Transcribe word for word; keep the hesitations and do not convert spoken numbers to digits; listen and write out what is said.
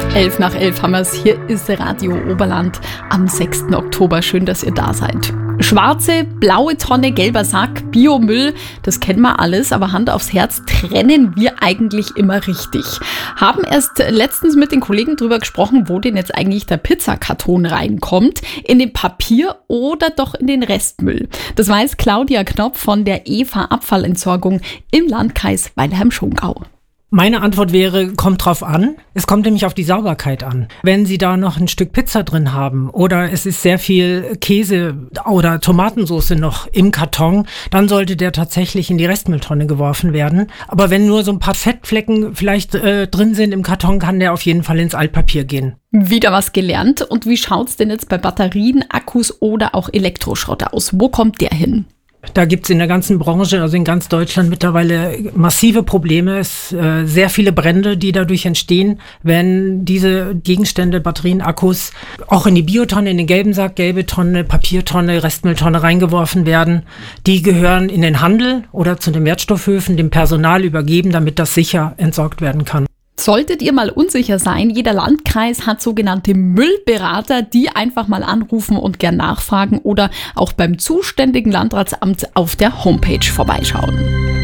Elf nach elf haben wir es. Hier ist Radio Oberland am sechsten Oktober. Schön, dass ihr da seid. Schwarze, blaue Tonne, gelber Sack, Biomüll, das kennen wir alles, aber Hand aufs Herz, trennen wir eigentlich immer richtig? Haben erst letztens mit den Kollegen drüber gesprochen, wo denn jetzt eigentlich der Pizzakarton reinkommt, in den Papier oder doch in den Restmüll. Das weiß Claudia Knopf von der E V A Abfallentsorgung im Landkreis Weilheim-Schongau. Meine Antwort wäre, kommt drauf an. Es kommt nämlich auf die Sauberkeit an. Wenn Sie da noch ein Stück Pizza drin haben oder es ist sehr viel Käse oder Tomatensauce noch im Karton, dann sollte der tatsächlich in die Restmülltonne geworfen werden. Aber wenn nur so ein paar Fettflecken vielleicht äh, drin sind im Karton, kann der auf jeden Fall ins Altpapier gehen. Wieder was gelernt. Und wie schaut's denn jetzt bei Batterien, Akkus oder auch Elektroschrott aus? Wo kommt der hin? Da gibt's in der ganzen Branche, also in ganz Deutschland mittlerweile massive Probleme. Es äh, sehr viele Brände, die dadurch entstehen, wenn diese Gegenstände, Batterien, Akkus auch in die Biotonne, in den gelben Sack, gelbe Tonne, Papiertonne, Restmülltonne reingeworfen werden. Die gehören in den Handel oder zu den Wertstoffhöfen, dem Personal übergeben, damit das sicher entsorgt werden kann. Solltet ihr mal unsicher sein, jeder Landkreis hat sogenannte Müllberater, die einfach mal anrufen und gern nachfragen oder auch beim zuständigen Landratsamt auf der Homepage vorbeischauen.